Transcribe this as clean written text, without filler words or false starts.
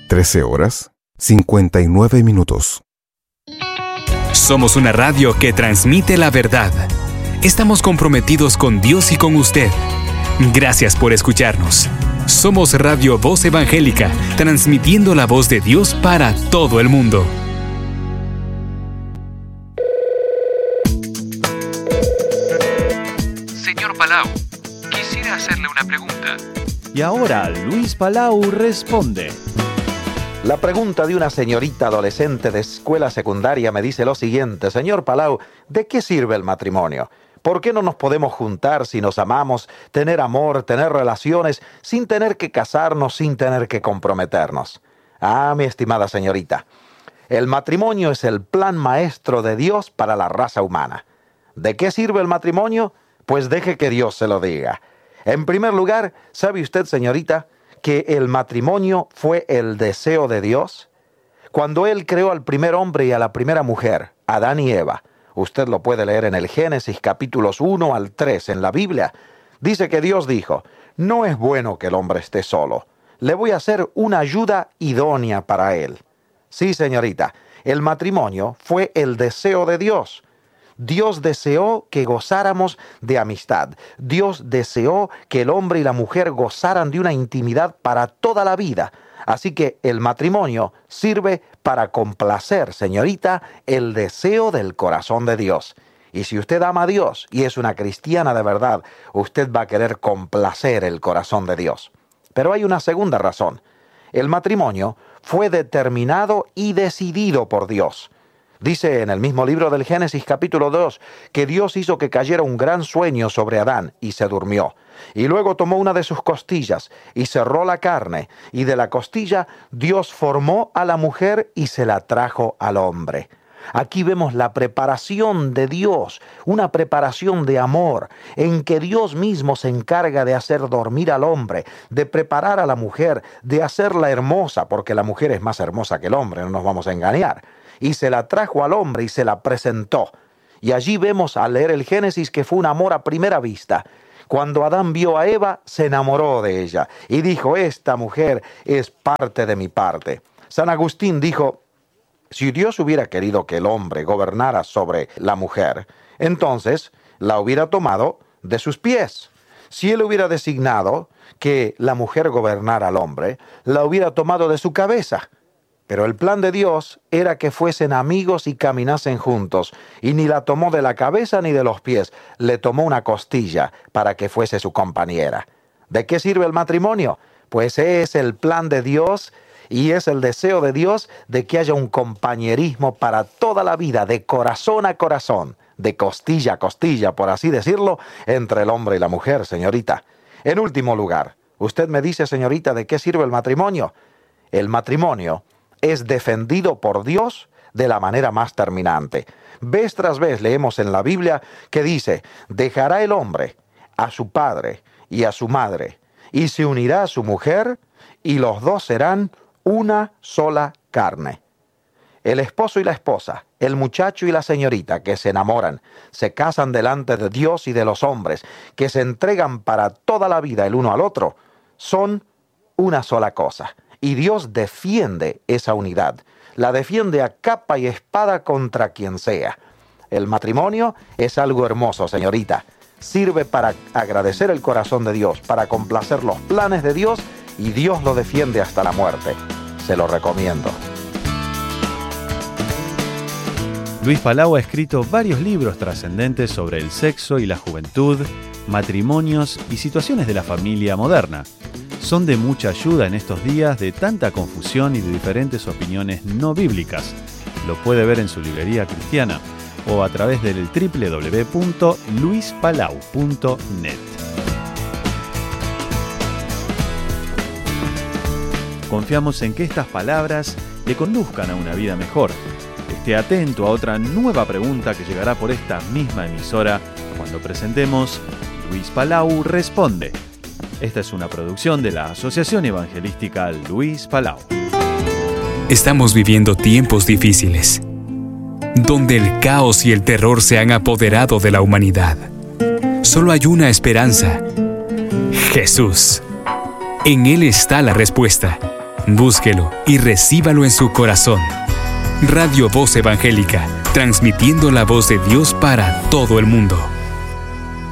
13:59. Somos una radio que transmite la verdad. Estamos comprometidos con Dios y con usted. Gracias por escucharnos. Somos Radio Voz Evangélica, transmitiendo la voz de Dios para todo el mundo. Señor Palau, quisiera hacerle una pregunta. Y ahora Luis Palau responde. La pregunta de una señorita adolescente de escuela secundaria me dice lo siguiente: Señor Palau, ¿de qué sirve el matrimonio? ¿Por qué no nos podemos juntar si nos amamos, tener amor, tener relaciones, sin tener que casarnos, sin tener que comprometernos? Ah, mi estimada señorita, el matrimonio es el plan maestro de Dios para la raza humana. ¿De qué sirve el matrimonio? Pues deje que Dios se lo diga. En primer lugar, ¿sabe usted, señorita, que el matrimonio fue el deseo de Dios? Cuando Él creó al primer hombre y a la primera mujer, Adán y Eva, usted lo puede leer en el Génesis capítulos 1 al 3 en la Biblia, dice que Dios dijo: no es bueno que el hombre esté solo, le voy a hacer una ayuda idónea para él. Sí, señorita, el matrimonio fue el deseo de Dios. Dios deseó que gozáramos de amistad. Dios deseó que el hombre y la mujer gozaran de una intimidad para toda la vida. Así que el matrimonio sirve para complacer, señorita, el deseo del corazón de Dios. Y si usted ama a Dios y es una cristiana de verdad, usted va a querer complacer el corazón de Dios. Pero hay una segunda razón. El matrimonio fue determinado y decidido por Dios. Dice en el mismo libro del Génesis capítulo 2 que Dios hizo que cayera un gran sueño sobre Adán y se durmió. Y luego tomó una de sus costillas y cerró la carne, y de la costilla Dios formó a la mujer y se la trajo al hombre. Aquí vemos la preparación de Dios, una preparación de amor, en que Dios mismo se encarga de hacer dormir al hombre, de preparar a la mujer, de hacerla hermosa, porque la mujer es más hermosa que el hombre, no nos vamos a engañar. Y se la trajo al hombre y se la presentó. Y allí vemos al leer el Génesis que fue un amor a primera vista. Cuando Adán vio a Eva, se enamoró de ella y dijo: esta mujer es parte de mi parte. San Agustín dijo: si Dios hubiera querido que el hombre gobernara sobre la mujer, entonces la hubiera tomado de sus pies. Si él hubiera designado que la mujer gobernara al hombre, la hubiera tomado de su cabeza. Pero el plan de Dios era que fuesen amigos y caminasen juntos, y ni la tomó de la cabeza ni de los pies, le tomó una costilla para que fuese su compañera. ¿De qué sirve el matrimonio? Pues es el plan de Dios y es el deseo de Dios de que haya un compañerismo para toda la vida, de corazón a corazón, de costilla a costilla, por así decirlo, entre el hombre y la mujer, señorita. En último lugar, usted me dice, señorita, ¿de qué sirve el matrimonio? El matrimonio es defendido por Dios de la manera más terminante. Vez tras vez leemos en la Biblia que dice: dejará el hombre a su padre y a su madre, y se unirá a su mujer, y los dos serán una sola carne. El esposo y la esposa, el muchacho y la señorita que se enamoran, se casan delante de Dios y de los hombres, que se entregan para toda la vida el uno al otro, son una sola cosa. Y Dios defiende esa unidad, la defiende a capa y espada contra quien sea. El matrimonio es algo hermoso, señorita. Sirve para agradecer el corazón de Dios, para complacer los planes de Dios, y Dios lo defiende hasta la muerte. Se lo recomiendo. Luis Palau ha escrito varios libros trascendentes sobre el sexo y la juventud, matrimonios y situaciones de la familia moderna. Son de mucha ayuda en estos días de tanta confusión y de diferentes opiniones no bíblicas. Lo puede ver en su librería cristiana o a través del www.luispalau.net. Confiamos en que estas palabras le conduzcan a una vida mejor. Esté atento a otra nueva pregunta que llegará por esta misma emisora cuando presentemos Luis Palau Responde. Esta es una producción de la Asociación Evangelística Luis Palau. Estamos viviendo tiempos difíciles, donde el caos y el terror se han apoderado de la humanidad. Solo hay una esperanza: Jesús. En Él está la respuesta. Búsquelo y recíbalo en su corazón. Radio Voz Evangélica, transmitiendo la voz de Dios para todo el mundo.